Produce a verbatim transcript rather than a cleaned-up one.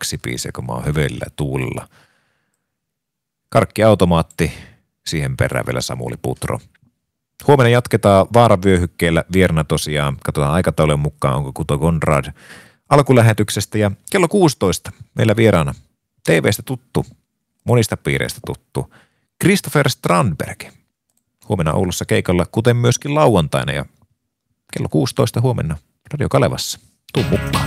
kaksi biisiä, kun mä oon hyvillä tuulilla. Karkkiautomaatti, siihen perään vielä Samuli Putro. Huomenna jatketaan vaaravyöhykkeellä Vierna tosiaan. Katsotaan aikataulujen mukaan, onko Kuto Konrad alkulähetyksestä. Ja kello kuusitoista meillä vieraana T V:stä tuttu, monista piireistä tuttu, Christopher Strandberg. Huomenna Oulussa keikalla, kuten myöskin lauantaina. Ja kello kuusitoista huomenna Radio Kalevassa. Tuu mukaan.